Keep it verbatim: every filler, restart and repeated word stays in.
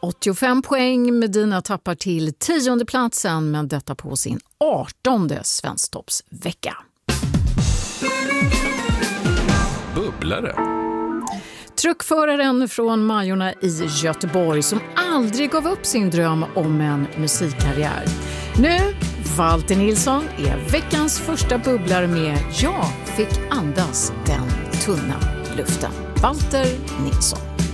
åttiofem poäng. Medina tappar till tionde platsen, men detta på sin artonde svensktoppsvecka. Bubblare. Truckföraren från Majorna i Göteborg som aldrig gav upp sin dröm om en musikkarriär. Nu, Walter Nilsson är veckans första bubblare med Jag fick andas den tunna luften. Walter Nilsson.